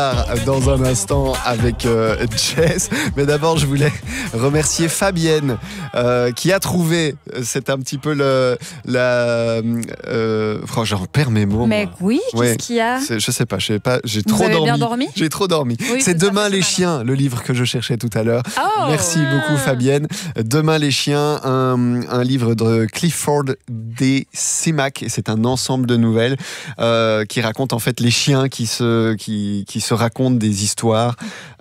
Dans un instant avec Jess. Mais d'abord, je voulais remercier Fabienne qui a trouvé, c'est un petit peu j'en perds mes mots. Mais moi. oui, qu'est-ce qu'il y a ? Je sais pas, j'ai Vous trop avez dormi. bien dormi ? J'ai trop dormi. Oui, c'est ça Demain fait les mal. chiens, le livre que je cherchais tout à l'heure. Oh, Merci beaucoup Fabienne. Demain les chiens, un livre de Clifford D. Simak, et c'est un ensemble de nouvelles qui raconte en fait les chiens qui se racontent des histoires.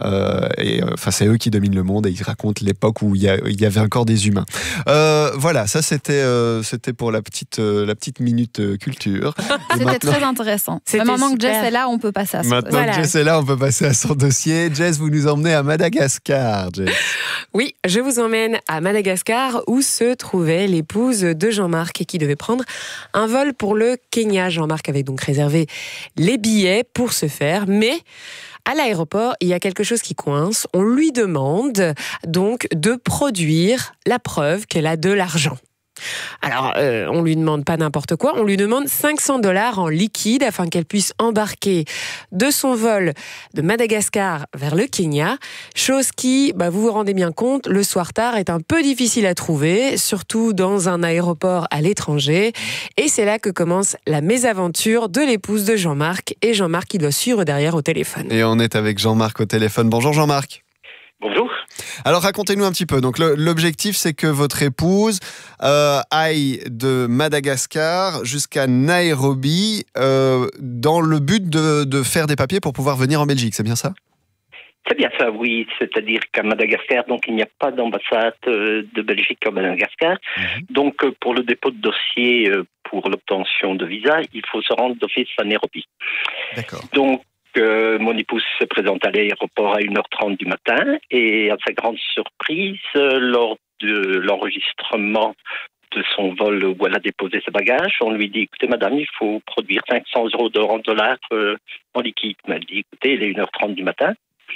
C'est eux qui dominent le monde et ils racontent l'époque où il y avait encore des humains. Voilà, ça c'était pour la petite minute culture. C'était très intéressant. C'était Maintenant que super. Jess est là, on peut passer à ça. Maintenant que Jess est là, on peut passer à son dossier. Jess, vous nous emmenez à Madagascar, Jess. Oui, je vous emmène à Madagascar où se trouvait l'épouse de Jean-Marc et qui devait prendre un vol pour le Kenya. Jean-Marc avait donc réservé les billets pour ce faire, mais à l'aéroport, il y a quelque chose qui coince. On lui demande donc de produire la preuve qu'elle a de l'argent. Alors, on lui demande pas n'importe quoi, on lui demande $500 en liquide afin qu'elle puisse embarquer de son vol de Madagascar vers le Kenya, chose qui, vous vous rendez bien compte, le soir tard est un peu difficile à trouver, surtout dans un aéroport à l'étranger, et c'est là que commence la mésaventure de l'épouse de Jean-Marc, et Jean-Marc qui doit suivre derrière au téléphone. Et on est avec Jean-Marc au téléphone. Bonjour Jean-Marc. Bonjour. Alors racontez-nous un petit peu. Donc l'objectif c'est que votre épouse aille de Madagascar jusqu'à Nairobi dans le but de faire des papiers pour pouvoir venir en Belgique, c'est bien ça ? C'est bien ça, oui. C'est-à-dire qu'à Madagascar, donc il n'y a pas d'ambassade de Belgique à Madagascar. Donc pour le dépôt de dossier pour l'obtention de visa, il faut se rendre d'office à Nairobi. D'accord. Donc mon épouse se présente à l'aéroport à 1h30 du matin et à sa grande surprise, lors de l'enregistrement de son vol où elle a déposé ses bagages, on lui dit, écoutez madame, il faut produire $500 en dollars en liquide. Elle dit, écoutez, il est 1h30 du matin.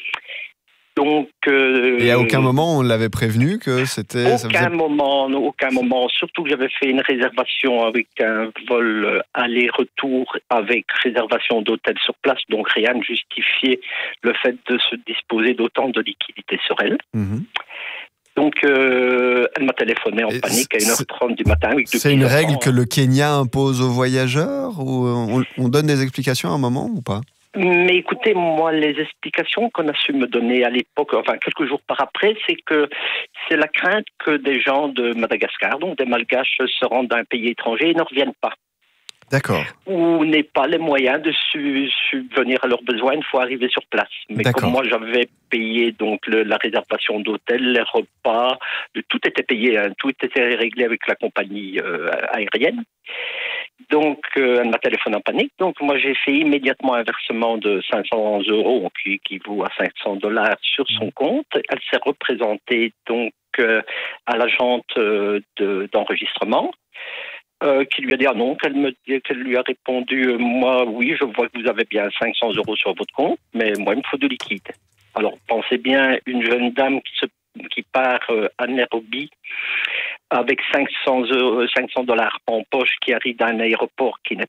Donc, et à aucun moment on l'avait prévenu que c'était... Aucun moment. Surtout que j'avais fait une réservation avec un vol aller-retour avec réservation d'hôtel sur place, donc rien ne justifiait le fait de se disposer d'autant de liquidités sur elle. Donc, elle m'a téléphoné en panique à 1h30 du matin. C'est une règle que le Kenya impose aux voyageurs ou on donne des explications à un moment ou pas ? Mais écoutez, moi, les explications qu'on a su me donner à l'époque, enfin quelques jours par après, c'est que c'est la crainte que des gens de Madagascar, donc des Malgaches, se rendent à un pays étranger et ne reviennent pas. D'accord. Ou n'aient pas les moyens de subvenir à leurs besoins une fois arrivés sur place. Mais comme moi, j'avais payé donc la réservation d'hôtel, les repas, tout était payé, tout était réglé avec la compagnie aérienne. Donc, elle m'a téléphoné en panique. Donc, moi, j'ai fait immédiatement un versement de $500, qui équivaut à $500 sur son compte. Elle s'est représentée donc à l'agente d'enregistrement, qui lui a dit non, qu'elle lui a répondu, moi, oui, je vois que vous avez bien $500 sur votre compte, mais moi, il me faut de liquide. Alors, pensez bien, une jeune dame qui part à Nairobi avec $500 en poche, qui arrive dans un aéroport qui n'est